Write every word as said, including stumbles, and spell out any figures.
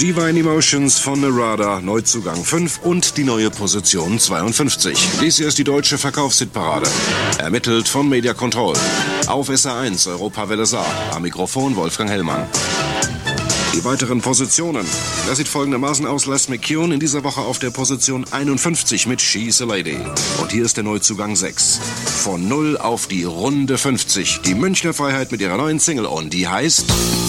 Divine Emotions von Narada, Neuzugang fünf und die neue Position zweiundfünfzig. Dies hier ist die deutsche Verkaufshitparade. Ermittelt von Media Control. Auf S R eins, Europawelle Saar. Am Mikrofon Wolfgang Hellmann. Die weiteren Positionen. Das sieht folgendermaßen aus. Les McKeown in dieser Woche auf der Position einundfünfzig mit She's a Lady. Und hier ist der Neuzugang sechs. Von null auf die Runde fünfzig. Die Münchner Freiheit mit ihrer neuen Single und die heißt...